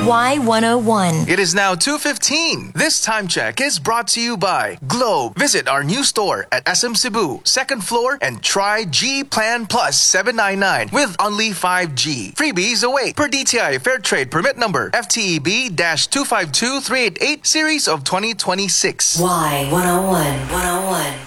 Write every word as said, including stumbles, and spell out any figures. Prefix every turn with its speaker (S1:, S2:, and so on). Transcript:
S1: Y one oh one.
S2: It is now two fifteen. This time check is brought to you by Globe. Visit our new store at S M Cebu, second floor, and try G Plan Plus seven ninety-nine with only five G. Freebies await per D T I Fair Trade Permit number F T E B two five two three eight eight series of twenty twenty-six.
S1: Y one oh one. one oh one.